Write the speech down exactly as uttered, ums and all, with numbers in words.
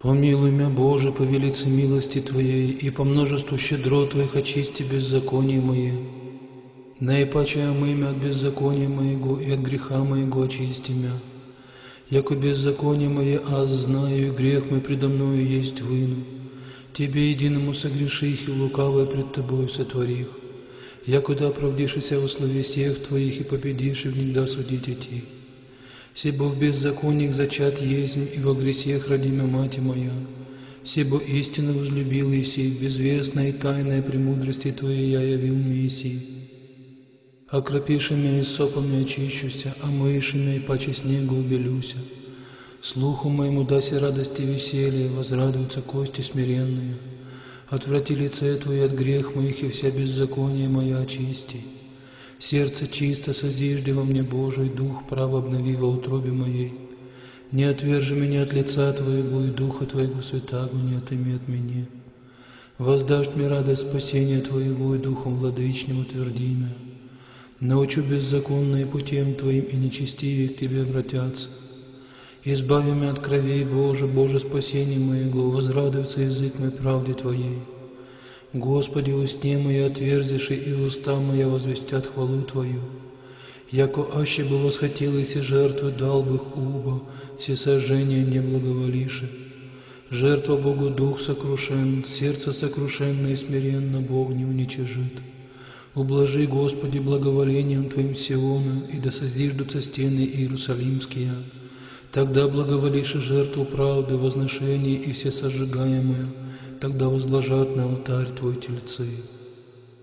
Помилуй меня, Боже, по велице милости Твоей, и по множеству щедрот Твоих очисти беззаконие мои. Наипаче омымя от беззакония моего, и от греха моего очисти мя. Яко беззаконие мое аз знаю, и грех мой предо мною есть выну. Тебе единому согреших, и лукавое пред Тобою сотворих. Якуда оправдишься во слове всех Твоих, и победишь, и внегда судить идти. Себо в беззакониях зачат есмь, и во гресех родимя мать моя. Себо истинно возлюбил Иси, безвестная и тайная премудрости Твоей я явил Мессии. Окропиши меня и сопами очищуся, омыиши меня и паче снегу убелюся. Слуху моему даси радости и веселье, возрадуются кости смиренные. Отврати лице Твое от грех моих, и вся беззаконие моя очисти. Сердце чисто созижди во мне, Божий, дух право обнови во утробе моей. Не отвержи меня от лица Твоего, и духа Твоего святаго не отыми от меня. Воздашь мне радость спасения Твоего, и духом владычным утверди меня. Научу беззаконные путем Твоим, и нечестивее к Тебе обратятся. Избави меня от кровей, Боже, Боже, спасение моего, возрадуется язык мой правде Твоей. Господи, устне мои отверзиши, и уста моя возвестят хвалу Твою. Яко аще бы восхотел, и все жертвы дал бы их убо, все сожжения не благоволиши. Жертва Богу дух сокрушен, сердце сокрушенно и смиренно Бог не уничижит. Ублажи, Господи, благоволением Твоим Сиона, и да созиждутся стены Иерусалимские. Тогда благоволишь и жертву правды, возношение и все сожигаемое, тогда возложат на алтарь Твой тельцы.